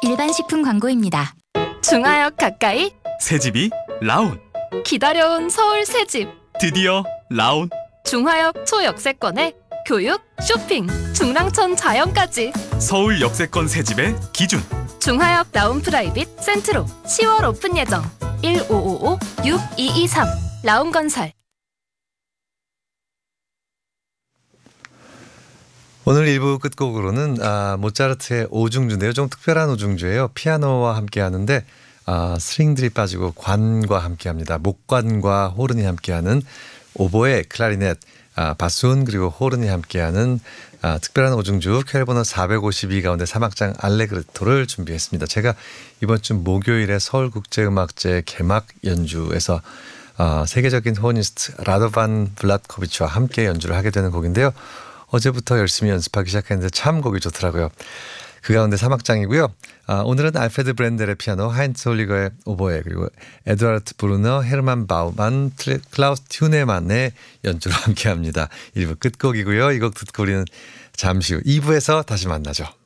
일반 식품 광고입니다. 중하역 가까이 새집이 라온. 기다려온 서울 새집 드디어 라온. 중하역 초역세권에 교육, 쇼핑, 중랑천 자연까지 서울 역세권 새집의 기준. 중하역 라운 프라이빗 센트로 10월 오픈 예정 1555-6223 라운건설. 오늘 1부 끝곡으로는 모차르트의 오중주인데요. 좀 특별한 오중주예요. 피아노와 함께 하는데 스트링들이 빠지고 관과 함께 합니다. 목관과 호른이 함께하는 오보에, 클라리넷, 바순 그리고 호른이 함께하는 특별한 오중주 퀘르번호 452 가운데 3악장 알레그레토를 준비했습니다. 제가 이번 주 목요일에 서울국제음악제 개막 연주에서 세계적인 호르니스트 라도반 블라트코비치와 함께 연주를 하게 되는 곡인데요. 어제부터 열심히 연습하기 시작했는데 참 곡이 좋더라고요. 그 가운데 3악장이고요. 오늘은 알프레드 브렌델의 피아노, 하인츠 홀리거의 오보에, 그리고 에드와르트 브루너, 헤르만 바우만, 클라우스 튜네만의 연주로 함께합니다. 1부 끝곡이고요. 이 곡 듣고 우리는 잠시 후 2부에서 다시 만나죠.